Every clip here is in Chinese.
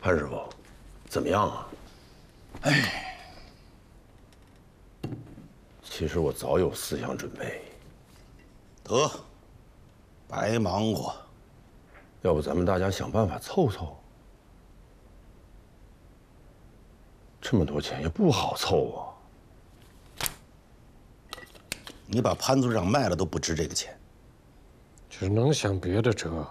潘师傅，怎么样啊？ 哎， 其实我早有思想准备。 得，白忙活。 要不咱们大家想办法凑凑？这么多钱也不好凑啊。 你把潘组长卖了都不值这个钱。 只能想别的辙。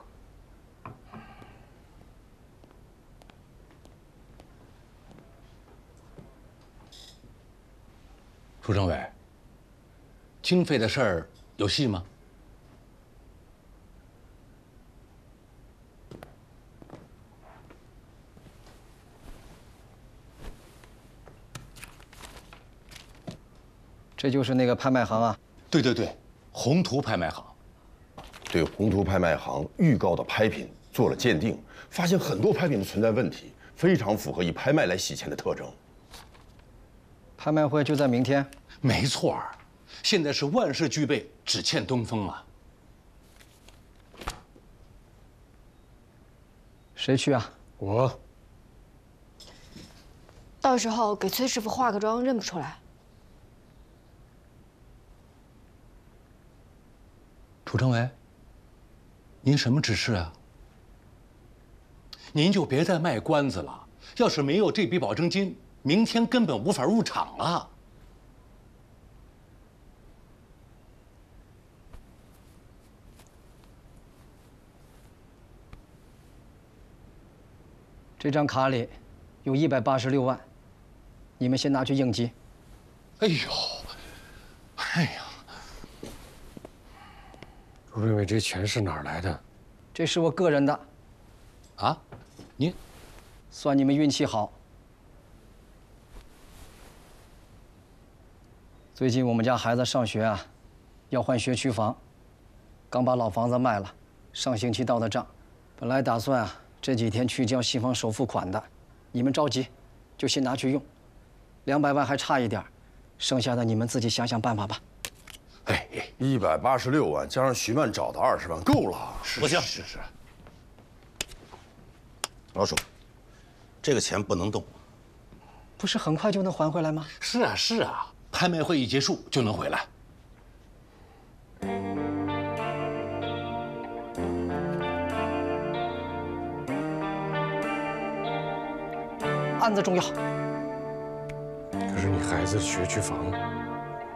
楚政委，经费的事儿有戏吗？ 这就是那个拍卖行啊？ 对对对，宏图拍卖行。 对宏图拍卖行预告的拍品做了鉴定，发现很多拍品的存在问题，非常符合以拍卖来洗钱的特征。 拍卖会就在明天。 没错儿，现在是万事俱备，只欠东风啊。 谁去啊？ 我。 到时候给崔师傅化个妆，认不出来。 楚政委，您什么指示啊？您就别再卖关子了，要是没有这笔保证金，明天根本无法入场了。 这张卡里有186万，你们先拿去应急。 哎呦，哎呀！ 朱政委，这钱是哪儿来的？ 这是我个人的。 啊，您算你们运气好。最近我们家孩子上学啊，要换学区房，刚把老房子卖了，上星期到的账。本来打算啊这几天去交新房首付款的，你们着急，就先拿去用。200万还差一点，剩下的你们自己想想办法吧。 哎 186万加上徐曼找的20万，够了。 不行， 是。 老鼠，这个钱不能动。 不是很快就能还回来吗？ 是啊，拍卖会一结束就能回来。 案子重要。 可是你孩子学区房。